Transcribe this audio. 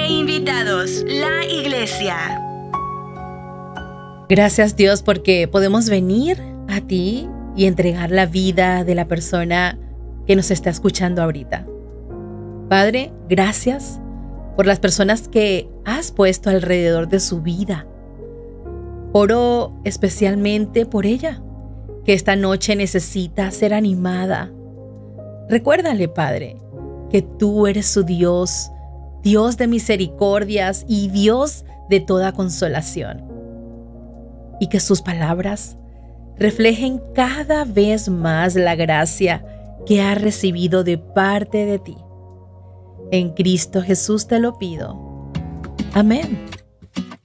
invitados, la iglesia. Gracias, Dios, porque podemos venir a ti y entregar la vida de la persona que nos está escuchando ahorita. Padre, gracias por las personas que has puesto alrededor de su vida. Oro especialmente por ella, que esta noche necesita ser animada. Recuérdale, Padre, que tú eres su Dios, Dios de misericordias y Dios de toda consolación. Y que sus palabras reflejen cada vez más la gracia que ha recibido de parte de ti. En Cristo Jesús te lo pido. Amén.